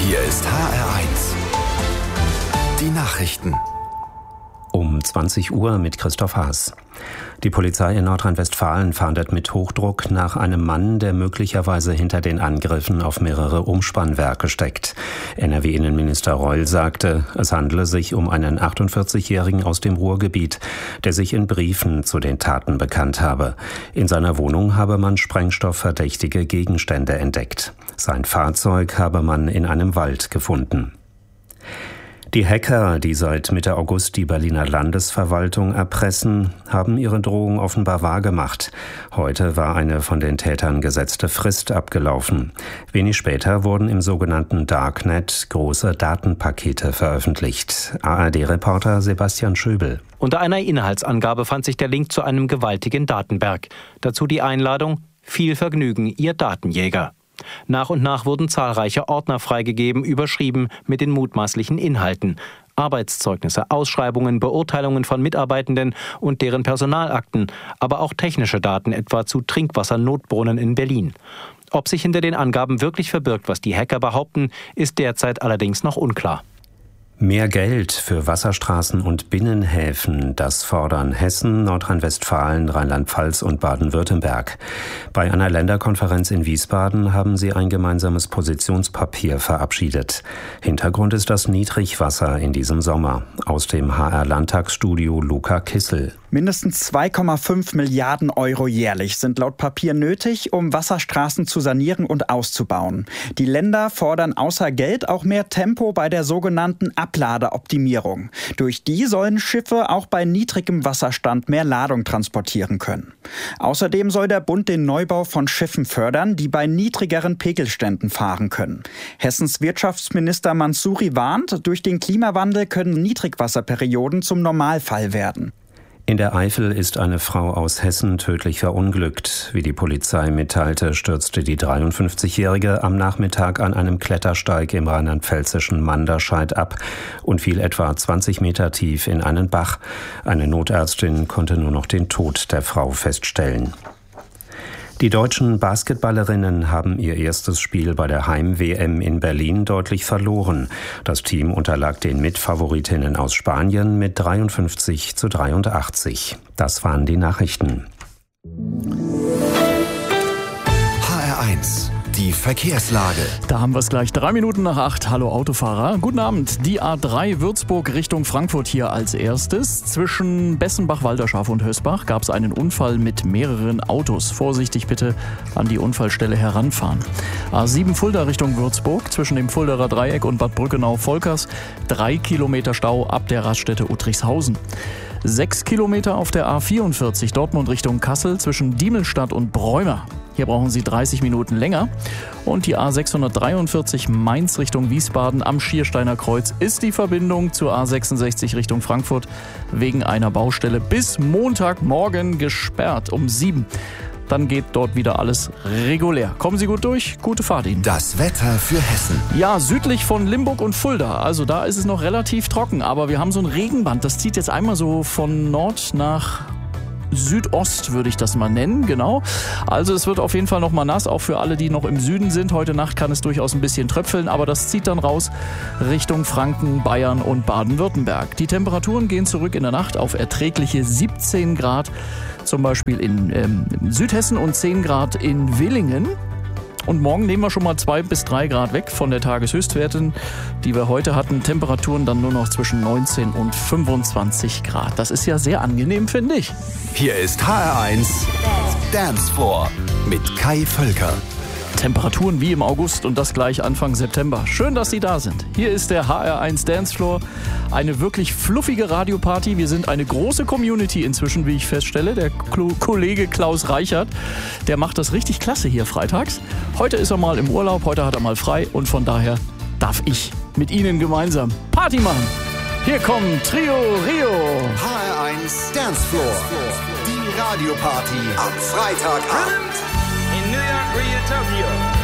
Hier ist HR1. Die Nachrichten. Um 20 Uhr mit Christoph Haas. Die Polizei in Nordrhein-Westfalen fahndet mit Hochdruck nach einem Mann, der möglicherweise hinter den Angriffen auf mehrere Umspannwerke steckt. NRW-Innenminister Reul sagte, es handele sich um einen 48-Jährigen aus dem Ruhrgebiet, der sich in Briefen zu den Taten bekannt habe. In seiner Wohnung habe man sprengstoffverdächtige Gegenstände entdeckt. Sein Fahrzeug habe man in einem Wald gefunden. Die Hacker, die seit Mitte August die Berliner Landesverwaltung erpressen, haben ihre Drohung offenbar wahrgemacht. Heute war eine von den Tätern gesetzte Frist abgelaufen. Wenig später wurden im sogenannten Darknet große Datenpakete veröffentlicht. ARD-Reporter Sebastian Schöbel. Unter einer Inhaltsangabe fand sich der Link zu einem gewaltigen Datenberg. Dazu die Einladung: Viel Vergnügen, Ihr Datenjäger. Nach und nach wurden zahlreiche Ordner freigegeben, überschrieben mit den mutmaßlichen Inhalten. Arbeitszeugnisse, Ausschreibungen, Beurteilungen von Mitarbeitenden und deren Personalakten, aber auch technische Daten, etwa zu Trinkwassernotbrunnen in Berlin. Ob sich hinter den Angaben wirklich verbirgt, was die Hacker behaupten, ist derzeit allerdings noch unklar. Mehr Geld für Wasserstraßen und Binnenhäfen, das fordern Hessen, Nordrhein-Westfalen, Rheinland-Pfalz und Baden-Württemberg. Bei einer Länderkonferenz in Wiesbaden haben sie ein gemeinsames Positionspapier verabschiedet. Hintergrund ist das Niedrigwasser in diesem Sommer. Aus dem HR-Landtagsstudio Luca Kissel. Mindestens 2,5 Milliarden Euro jährlich sind laut Papier nötig, um Wasserstraßen zu sanieren und auszubauen. Die Länder fordern außer Geld auch mehr Tempo bei der sogenannten Abladeoptimierung. Durch die sollen Schiffe auch bei niedrigem Wasserstand mehr Ladung transportieren können. Außerdem soll der Bund den Neubau von Schiffen fördern, die bei niedrigeren Pegelständen fahren können. Hessens Wirtschaftsminister Mansouri warnt, durch den Klimawandel können Niedrigwasserperioden zum Normalfall werden. In der Eifel ist eine Frau aus Hessen tödlich verunglückt. Wie die Polizei mitteilte, stürzte die 53-Jährige am Nachmittag an einem Klettersteig im rheinland-pfälzischen Manderscheid ab und fiel etwa 20 Meter tief in einen Bach. Eine Notärztin konnte nur noch den Tod der Frau feststellen. Die deutschen Basketballerinnen haben ihr erstes Spiel bei der Heim-WM in Berlin deutlich verloren. Das Team unterlag den Mitfavoritinnen aus Spanien mit 53-83. Das waren die Nachrichten. HR1, die Verkehrslage. Da haben wir es gleich 3 Minuten nach 8. Hallo Autofahrer. Guten Abend. Die A3 Würzburg Richtung Frankfurt hier als erstes. Zwischen Bessenbach-Walderschaft und Hösbach gab es einen Unfall mit mehreren Autos. Vorsichtig bitte an die Unfallstelle heranfahren. A7 Fulda Richtung Würzburg zwischen dem Fulderer Dreieck und Bad Brückenau-Volkers. 3 Kilometer Stau ab der Raststätte Uttrichshausen. 6 Kilometer auf der A44 Dortmund Richtung Kassel zwischen Diemelstadt und Bräumer. Hier brauchen Sie 30 Minuten länger. Und die A643 Mainz Richtung Wiesbaden am Schiersteiner Kreuz ist die Verbindung zur A66 Richtung Frankfurt wegen einer Baustelle bis Montagmorgen gesperrt um 7. Dann geht dort wieder alles regulär. Kommen Sie gut durch, gute Fahrt Ihnen. Das Wetter für Hessen. Ja, südlich von Limburg und Fulda. Also da ist es noch relativ trocken, aber wir haben so ein Regenband. Das zieht jetzt einmal so von Nord nach Südost, würde ich das mal nennen, genau. Also es wird auf jeden Fall noch mal nass, auch für alle, die noch im Süden sind. Heute Nacht kann es durchaus ein bisschen tröpfeln, aber das zieht dann raus Richtung Franken, Bayern und Baden-Württemberg. Die Temperaturen gehen zurück in der Nacht auf erträgliche 17 Grad, zum Beispiel in Südhessen und 10 Grad in Willingen. Und morgen nehmen wir schon mal 2 bis 3 Grad weg von der Tageshöchstwerten, die wir heute hatten. Temperaturen dann nur noch zwischen 19 und 25 Grad. Das ist ja sehr angenehm, finde ich. Hier ist HR1 Dance Floor mit Kai Völker. Temperaturen wie im August und das gleich Anfang September. Schön, dass Sie da sind. Hier ist der HR1 Dancefloor. Eine wirklich fluffige Radioparty. Wir sind eine große Community inzwischen, wie ich feststelle. Der Kollege Klaus Reichert, der macht das richtig klasse hier freitags. Heute ist er mal im Urlaub, heute hat er mal frei und von daher darf ich mit Ihnen gemeinsam Party machen. Hier kommt Trio Rio. HR1 Dancefloor. Die Radioparty am Freitagabend. In New York, Rio, Tokyo.